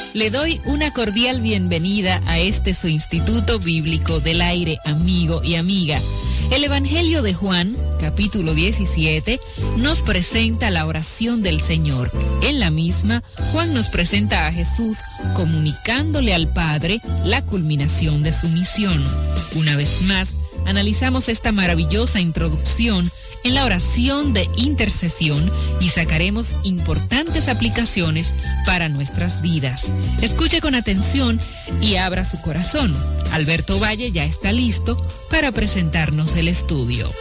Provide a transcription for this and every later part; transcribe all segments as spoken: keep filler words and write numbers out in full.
Le doy una cordial bienvenida a este su Instituto Bíblico del Aire, amigo y amiga. El Evangelio de Juan, capítulo diecisiete, nos presenta la oración del Señor. En la misma, Juan nos presenta a Jesús comunicándole al Padre la culminación de su misión. Una vez más, analizamos esta maravillosa introducción en la oración de intercesión y sacaremos importantes aplicaciones para nuestras vidas. Escuche con atención y abra su corazón. Alberto Valle ya está listo para presentarnos el estudio.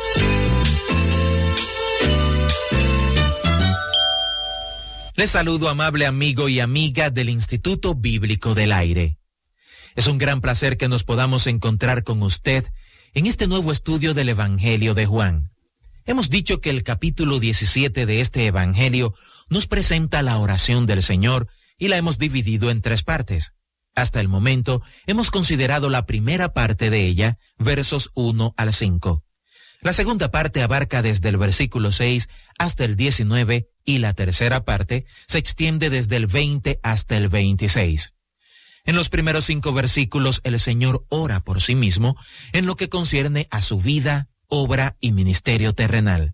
Les saludo, amable amigo y amiga del Instituto Bíblico del Aire. Es un gran placer que nos podamos encontrar con usted en este nuevo estudio del Evangelio de Juan. Hemos dicho que el capítulo diecisiete de este Evangelio nos presenta la oración del Señor y la hemos dividido en tres partes. Hasta el momento hemos considerado la primera parte de ella, versos uno al cinco. La segunda parte abarca desde el versículo seis hasta el diecinueve y la tercera parte se extiende desde el veinte hasta el veintiséis. En los primeros cinco versículos el Señor ora por sí mismo en lo que concierne a su vida, obra y ministerio terrenal.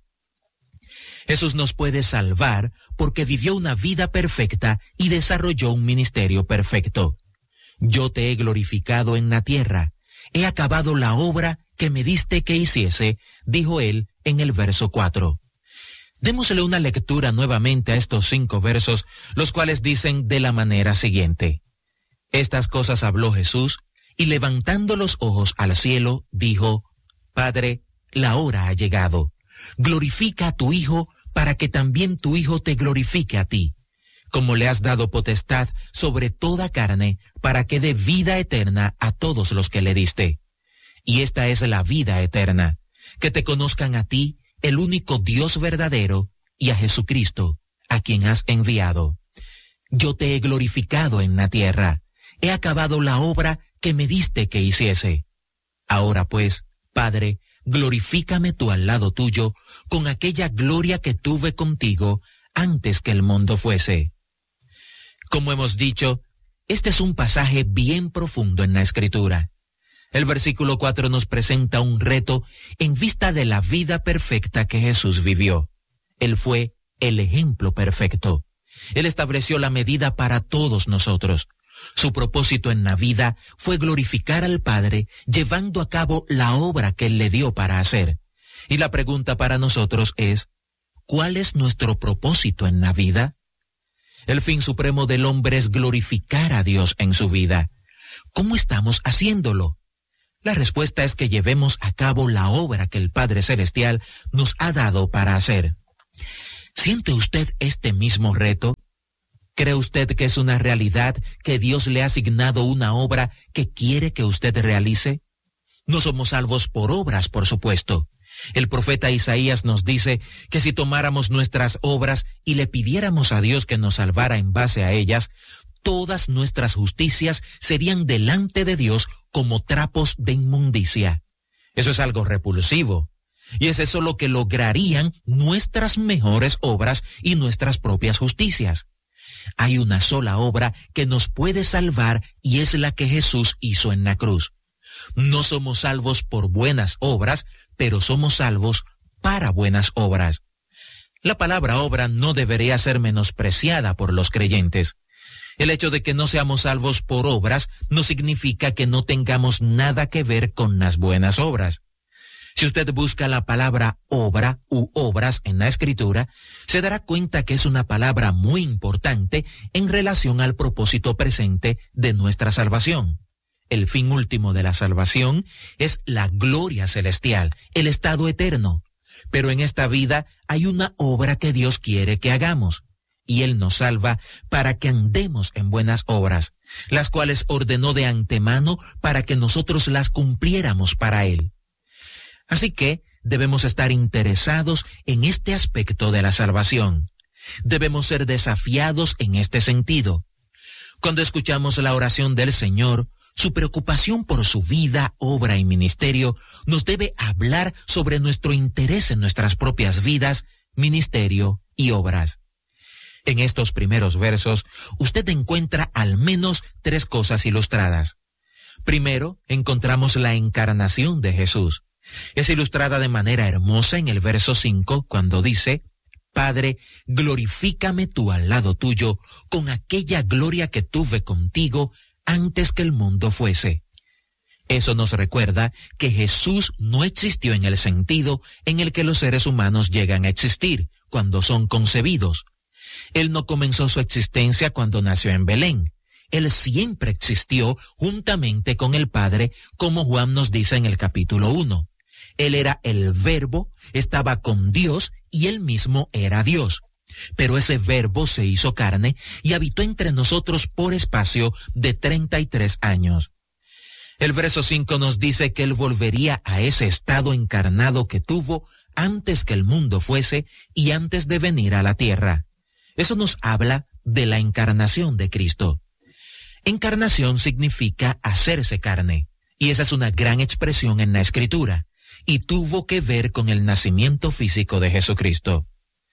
Jesús nos puede salvar porque vivió una vida perfecta y desarrolló un ministerio perfecto. Yo te he glorificado en la tierra, he acabado la obra que me diste que hiciese, dijo él en el verso cuatro. Démosle una lectura nuevamente a estos cinco versos, los cuales dicen de la manera siguiente. Estas cosas habló Jesús, y levantando los ojos al cielo, dijo, Padre, la hora ha llegado. Glorifica a tu Hijo, para que también tu Hijo te glorifique a ti, como le has dado potestad sobre toda carne, para que dé vida eterna a todos los que le diste. Y esta es la vida eterna, que te conozcan a ti, el único Dios verdadero, y a Jesucristo, a quien has enviado. Yo te he glorificado en la tierra, he acabado la obra que me diste que hiciese. Ahora pues, Padre, glorifícame tú al lado tuyo con aquella gloria que tuve contigo antes que el mundo fuese. Como hemos dicho, este es un pasaje bien profundo en la Escritura. El versículo cuatro nos presenta un reto en vista de la vida perfecta que Jesús vivió. Él fue el ejemplo perfecto. Él estableció la medida para todos nosotros. Su propósito en la vida fue glorificar al Padre, llevando a cabo la obra que Él le dio para hacer. Y la pregunta para nosotros es, ¿cuál es nuestro propósito en la vida? El fin supremo del hombre es glorificar a Dios en su vida. ¿Cómo estamos haciéndolo? La respuesta es que llevemos a cabo la obra que el Padre Celestial nos ha dado para hacer. ¿Siente usted este mismo reto? ¿Cree usted que es una realidad que Dios le ha asignado una obra que quiere que usted realice? No somos salvos por obras, por supuesto. El profeta Isaías nos dice que si tomáramos nuestras obras y le pidiéramos a Dios que nos salvara en base a ellas, todas nuestras justicias serían delante de Dios como trapos de inmundicia. Eso es algo repulsivo. Y es eso lo que lograrían nuestras mejores obras y nuestras propias justicias. Hay una sola obra que nos puede salvar y es la que Jesús hizo en la cruz. No somos salvos por buenas obras, pero somos salvos para buenas obras. La palabra obra no debería ser menospreciada por los creyentes. El hecho de que no seamos salvos por obras no significa que no tengamos nada que ver con las buenas obras. Si usted busca la palabra obra u obras en la Escritura, se dará cuenta que es una palabra muy importante en relación al propósito presente de nuestra salvación. El fin último de la salvación es la gloria celestial, el estado eterno. Pero en esta vida hay una obra que Dios quiere que hagamos, y Él nos salva para que andemos en buenas obras, las cuales ordenó de antemano para que nosotros las cumpliéramos para Él. Así que debemos estar interesados en este aspecto de la salvación. Debemos ser desafiados en este sentido. Cuando escuchamos la oración del Señor, su preocupación por su vida, obra y ministerio nos debe hablar sobre nuestro interés en nuestras propias vidas, ministerio y obras. En estos primeros versos, usted encuentra al menos tres cosas ilustradas. Primero, encontramos la encarnación de Jesús. Es ilustrada de manera hermosa en el verso cinco, cuando dice: Padre, glorifícame tú al lado tuyo con aquella gloria que tuve contigo antes que el mundo fuese. Eso nos recuerda que Jesús no existió en el sentido en el que los seres humanos llegan a existir cuando son concebidos. Él no comenzó su existencia cuando nació en Belén. Él siempre existió juntamente con el Padre, como Juan nos dice en el capítulo uno. Él era el Verbo, estaba con Dios y él mismo era Dios. Pero ese Verbo se hizo carne y habitó entre nosotros por espacio de treinta y tres años. El verso cinco nos dice que él volvería a ese estado encarnado que tuvo antes que el mundo fuese y antes de venir a la tierra. Eso nos habla de la encarnación de Cristo. Encarnación significa hacerse carne, y esa es una gran expresión en la Escritura, y tuvo que ver con el nacimiento físico de Jesucristo.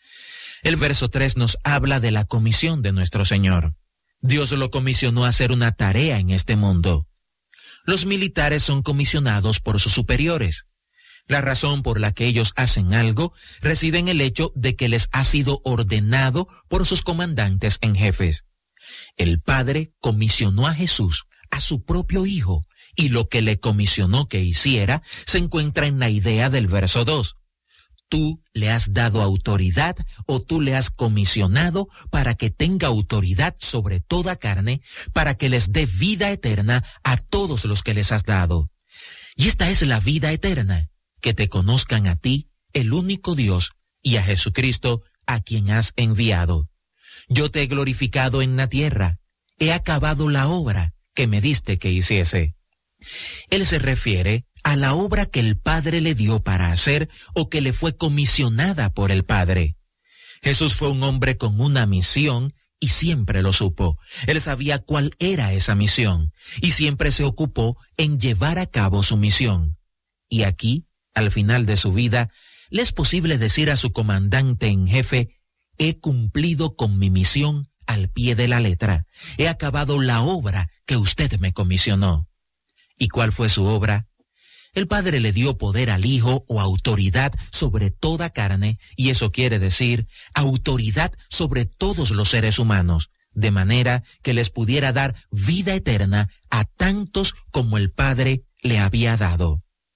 El verso tres nos habla de la comisión de nuestro Señor. Dios lo comisionó a hacer una tarea en este mundo. Los militares son comisionados por sus superiores. La razón por la que ellos hacen algo reside en el hecho de que les ha sido ordenado por sus comandantes en jefes. El Padre comisionó a Jesús, a su propio Hijo, y lo que le comisionó que hiciera se encuentra en la idea del verso dos. Tú le has dado autoridad o tú le has comisionado para que tenga autoridad sobre toda carne, para que les dé vida eterna a todos los que les has dado. Y esta es la vida eterna, que te conozcan a ti, el único Dios, y a Jesucristo, a quien has enviado. Yo te he glorificado en la tierra, he acabado la obra que me diste que hiciese. Él se refiere a la obra que el Padre le dio para hacer o que le fue comisionada por el Padre. Jesús fue un hombre con una misión y siempre lo supo. Él sabía cuál era esa misión y siempre se ocupó en llevar a cabo su misión. Y aquí, al final de su vida, le es posible decir a su comandante en jefe: he cumplido con mi misión al pie de la letra. He acabado la obra que usted me comisionó. ¿Y cuál fue su obra? El Padre le dio poder al Hijo o autoridad sobre toda carne, y eso quiere decir autoridad sobre todos los seres humanos, de manera que les pudiera dar vida eterna a tantos como el Padre le había dado.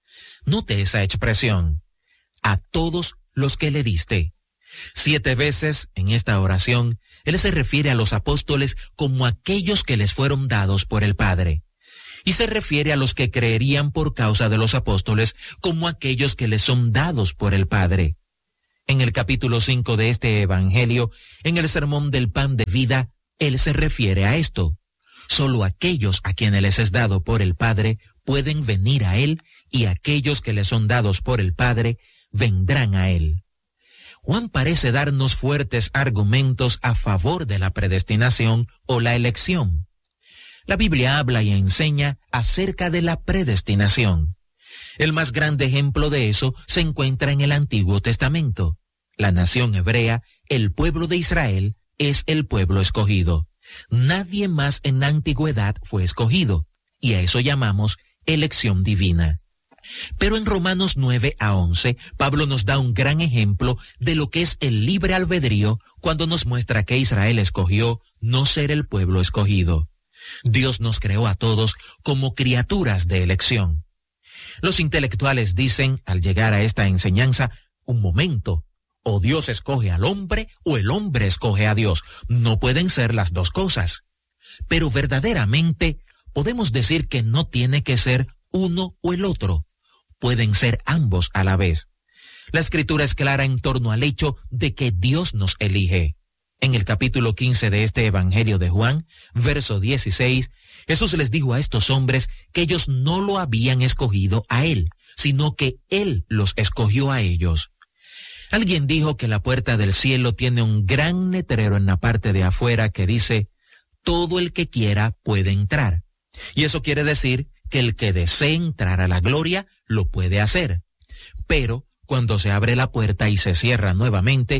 Note esa expresión: a todos los que le diste. Siete veces en esta oración, él se refiere a los apóstoles como aquellos que les fueron dados por el Padre. Y se refiere a los que creerían por causa de los apóstoles como aquellos que les son dados por el Padre. En el capítulo cinco de este Evangelio, en el sermón del pan de vida, él se refiere a esto. Solo aquellos a quienes les es dado por el Padre pueden venir a él, y aquellos que les son dados por el Padre vendrán a él. Juan parece darnos fuertes argumentos a favor de la predestinación o la elección. La Biblia habla y enseña acerca de la predestinación. El más grande ejemplo de eso se encuentra en el Antiguo Testamento. La nación hebrea, el pueblo de Israel, es el pueblo escogido. Nadie más en la antigüedad fue escogido, y a eso llamamos elección divina. Pero en Romanos nueve a once, Pablo nos da un gran ejemplo de lo que es el libre albedrío cuando nos muestra que Israel escogió no ser el pueblo escogido. Dios nos creó a todos como criaturas de elección. Los intelectuales dicen, al llegar a esta enseñanza: un momento, o Dios escoge al hombre o el hombre escoge a Dios. No pueden ser las dos cosas. Pero verdaderamente podemos decir que no tiene que ser uno o el otro. Pueden ser ambos a la vez. La Escritura es clara en torno al hecho de que Dios nos elige. En el capítulo quince de este Evangelio de Juan, verso dieciséis, Jesús les dijo a estos hombres que ellos no lo habían escogido a él, sino que él los escogió a ellos. Alguien dijo que la puerta del cielo tiene un gran letrero en la parte de afuera que dice: todo el que quiera puede entrar. Y eso quiere decir que el que desee entrar a la gloria lo puede hacer. Pero cuando se abre la puerta y se cierra nuevamente,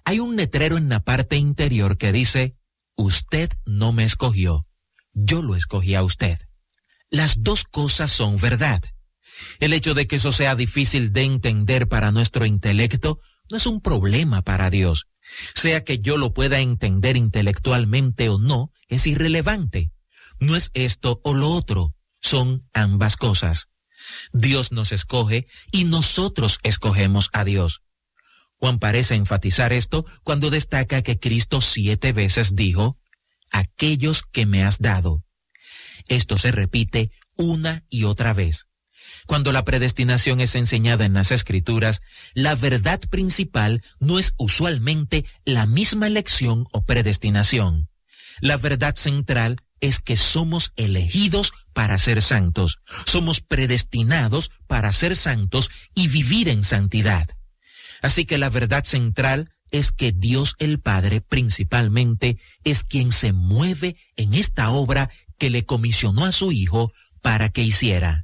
hay un letrero en la parte interior que dice, usted no me escogió, yo lo escogí a usted. Las dos cosas son verdad. El hecho de que eso sea difícil de entender para nuestro intelecto no es un problema para Dios. Sea que yo lo pueda entender intelectualmente o no, es irrelevante. No es esto o lo otro, son ambas cosas. Dios nos escoge y nosotros escogemos a Dios. Juan parece enfatizar esto cuando destaca que Cristo siete veces dijo, aquellos que me has dado. Esto se repite una y otra vez. Cuando la predestinación es enseñada en las Escrituras, la verdad principal no es usualmente la misma elección o predestinación. La verdad central es que somos elegidos para ser santos. Somos predestinados para ser santos y vivir en santidad. Así que la verdad central es que Dios el Padre principalmente es quien se mueve en esta obra que le comisionó a su Hijo para que hiciera.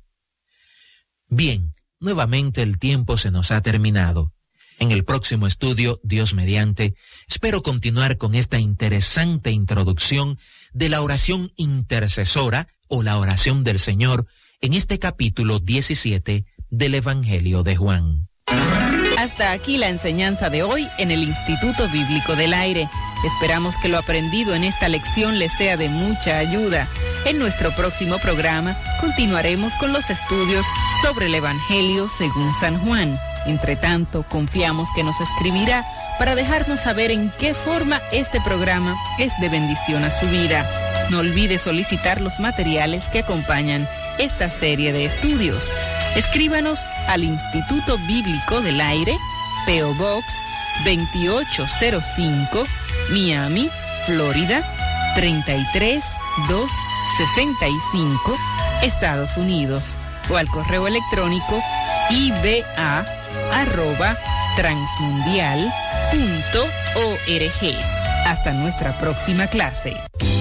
Bien, nuevamente el tiempo se nos ha terminado. En el próximo estudio, Dios mediante, espero continuar con esta interesante introducción de la oración intercesora o la oración del Señor en este capítulo diecisiete del Evangelio de Juan. Hasta aquí la enseñanza de hoy en el Instituto Bíblico del Aire. Esperamos que lo aprendido en esta lección les sea de mucha ayuda. En nuestro próximo programa continuaremos con los estudios sobre el Evangelio según San Juan. Entre tanto, confiamos que nos escribirá para dejarnos saber en qué forma este programa es de bendición a su vida. No olvide solicitar los materiales que acompañan esta serie de estudios. Escríbanos al Instituto Bíblico del Aire, P O Box veintiocho cero cinco, Miami, Florida, treinta y tres mil doscientos sesenta y cinco, Estados Unidos, o al correo electrónico i b a arroba transmundial punto org. Hasta nuestra próxima clase.